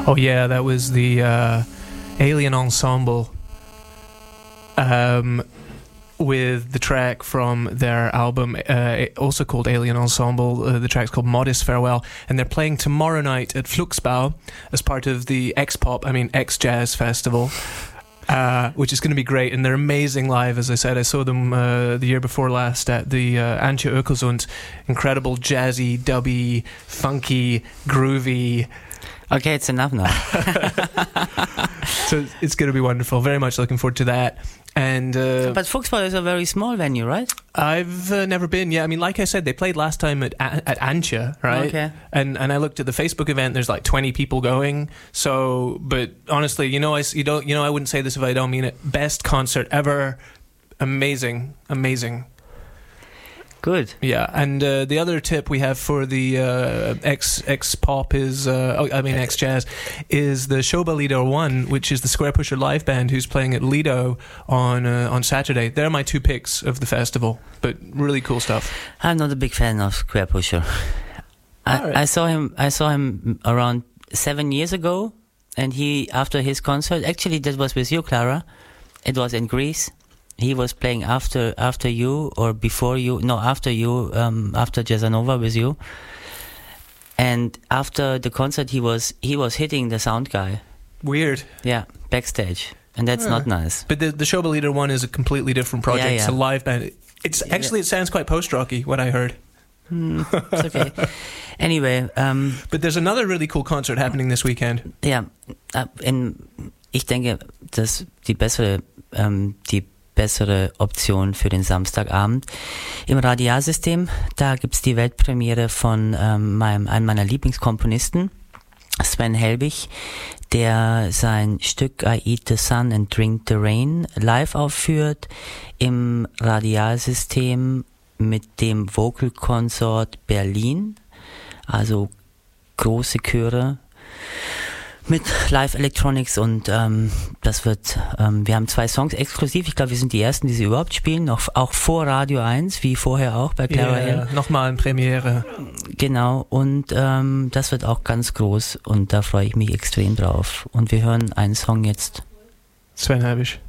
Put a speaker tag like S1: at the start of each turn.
S1: Oh yeah, that was the Alien Ensemble with the track from their album, also called Alien Ensemble. The track's called Modest Farewell, and they're playing tomorrow night at Fluxbau as part of the X-Jazz Festival. Which is going to be great, and they're amazing live. As I said, I saw them the year before last at the Antje Ökelsund. Incredible jazzy, dubby, funky, groovy.
S2: Okay, it's enough now.
S1: So it's going to be wonderful. Very much looking forward to that. And
S2: but Fuchsbau is a very small venue, right?
S1: I've never been. Yeah, I mean, like I said, they played last time at Antje, right?
S2: Okay.
S1: And I looked at the Facebook event. There's like 20 people going. So, but honestly, I wouldn't say this if I don't mean it. Best concert ever. Amazing.
S2: Good.
S1: Yeah, and the other tip we have for the X-Pop is, X-Jazz, is the Schoba Lido 1, which is the Squarepusher live band who's playing at Lido on Saturday. They're my two picks of the festival, but really cool stuff.
S2: I'm not a big fan of Squarepusher. I saw him around 7 years ago, and after his concert, actually that was with you, Clara. It was in Greece. He was playing after you or before you. No, after you. After Jazzanova with you. And after the concert, he was hitting the sound guy.
S1: Weird.
S2: Yeah, backstage, and that's not nice.
S1: But the Schoba Lido 1 is a completely different project. Yeah. It's a live band. It sounds quite post-rocky. What I heard.
S2: It's okay. Anyway,
S1: but there's another really cool concert happening this weekend.
S2: Ja, ich denke, dass die bessere Option für den Samstagabend. Im Radialsystem, da gibt's die Weltpremiere von einem meiner Lieblingskomponisten, Sven Helbig, der sein Stück I Eat the Sun and Drink the Rain live aufführt im Radialsystem mit dem Vocal Consort Berlin, also große Chöre mit Live Electronics, und das wird, wir haben 2 Songs exklusiv. Ich glaube, wir sind die ersten, die sie überhaupt spielen, auch vor Radio 1, wie vorher auch bei Clara Hill.
S1: Nochmal in Premiere.
S2: Genau, und das wird auch ganz groß, und da freue ich mich extrem drauf. Und wir hören einen Song jetzt.
S1: Sven Helbig.